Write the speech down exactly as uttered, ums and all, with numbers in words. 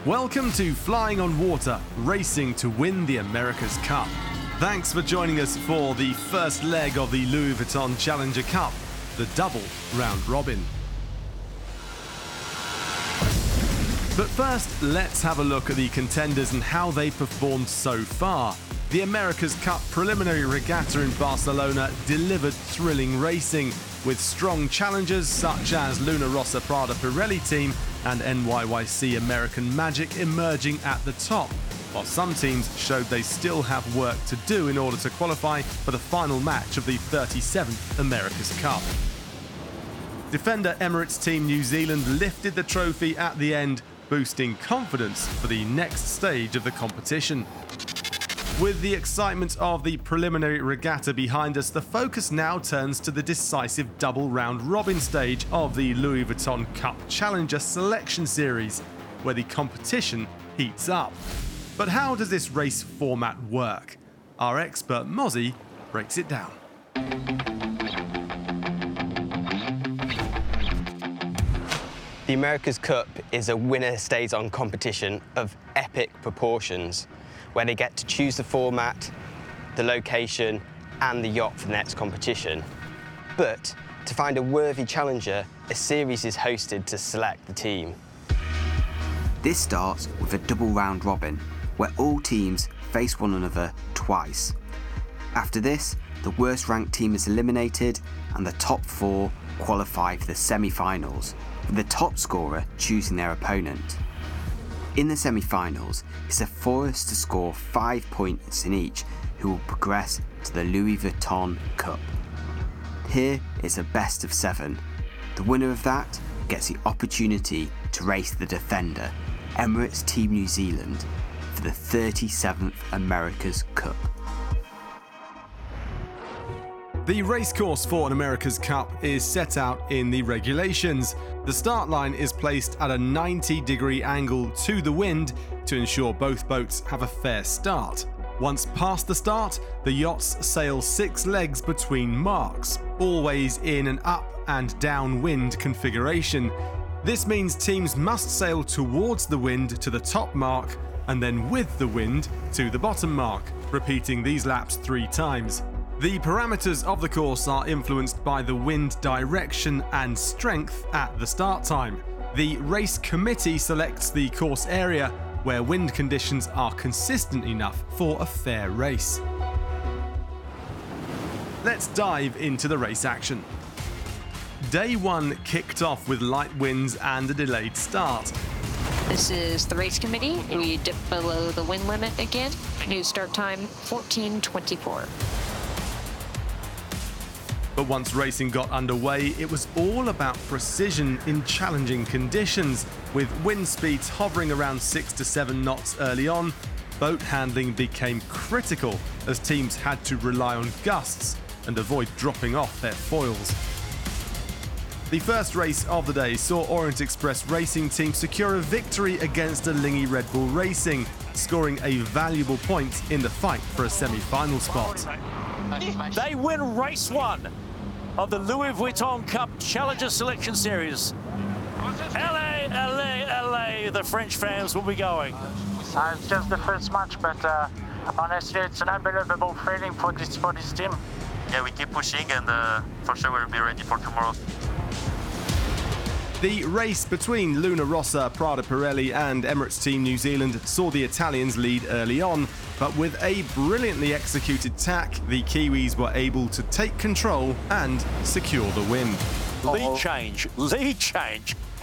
Welcome to Flying on Water, racing to win the America's Cup. Thanks for joining us for the first leg of the Louis Vuitton Challenger Cup, the double round robin. But first, let's have a look at the contenders and how they've performed so far. The America's Cup preliminary regatta in Barcelona delivered thrilling racing, with strong challengers such as Luna Rossa Prada Pirelli team and N Y Y C American Magic emerging at the top, while some teams showed they still have work to do in order to qualify for the final match of the thirty-seventh America's Cup. Defender Emirates Team New Zealand lifted the trophy at the end, boosting confidence for the next stage of the competition. With the excitement of the preliminary regatta behind us, the focus now turns to the decisive double round robin stage of the Louis Vuitton Cup Challenger Selection Series, where the competition heats up. But how does this race format work? Our expert Mozzie breaks it down. The America's Cup is a winner-stays-on competition of epic proportions, where they get to choose the format, the location, and the yacht for the next competition. But to find a worthy challenger, a series is hosted to select the team. This starts with a double round robin, where all teams face one another twice. After this, the worst ranked team is eliminated, and the top four qualify for the semi-finals, with the top scorer choosing their opponent. In the semi-finals, it's the fourest to score five points in each who will progress to the Louis Vuitton Cup. Here is a best of seven. The winner of that gets the opportunity to race the defender, Emirates Team New Zealand, for the thirty-seventh America's Cup. The racecourse for an America's Cup is set out in the regulations. The start line is placed at a ninety degree angle to the wind to ensure both boats have a fair start. Once past the start, the yachts sail six legs between marks, always in an up and down wind configuration. This means teams must sail towards the wind to the top mark and then with the wind to the bottom mark, repeating these laps three times. The parameters of the course are influenced by the wind direction and strength at the start time. The race committee selects the course area where wind conditions are consistent enough for a fair race. Let's dive into the race action. Day one kicked off with light winds and a delayed start. This is the race committee. We dip below the wind limit again. New start time fourteen twenty-four. But once racing got underway, it was all about precision in challenging conditions. With wind speeds hovering around six to seven knots early on, boat handling became critical as teams had to rely on gusts and avoid dropping off their foils. The first race of the day saw Orient Express Racing Team secure a victory against Alinghi Red Bull Racing, scoring a valuable point in the fight for a semi-final spot. They win race one of the Louis Vuitton Cup Challenger Selection Series. L A, L A, L A, the French fans will be going. Uh, it's just the first match, but uh, honestly, it's an unbelievable feeling for this, for this team. Yeah, we keep pushing, and uh, for sure we'll be ready for tomorrow. The race between Luna Rossa Prada Pirelli and Emirates Team New Zealand saw the Italians lead early on, but with a brilliantly executed tack, the Kiwis were able to take control and secure the win. Lead change, lead change.